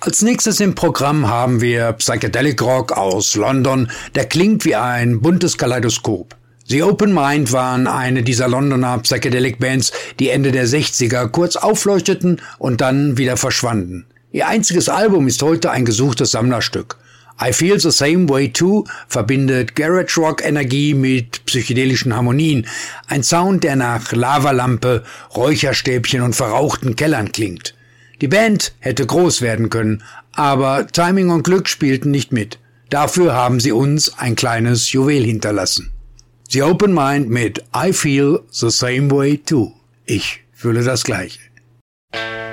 Als nächstes im Programm haben wir Psychedelic Rock aus London, der klingt wie ein buntes Kaleidoskop. The Open Mind waren eine dieser Londoner Psychedelic Bands, die Ende der 60er kurz aufleuchteten und dann wieder verschwanden. Ihr einziges Album ist heute ein gesuchtes Sammlerstück. I Feel the Same Way Too verbindet Garage Rock Energie mit psychedelischen Harmonien. Ein Sound, der nach Lavalampe, Räucherstäbchen und verrauchten Kellern klingt. Die Band hätte groß werden können, aber Timing und Glück spielten nicht mit. Dafür haben sie uns ein kleines Juwel hinterlassen. The Open Mind mit I Feel the Same Way Too. Ich fühle das Gleiche.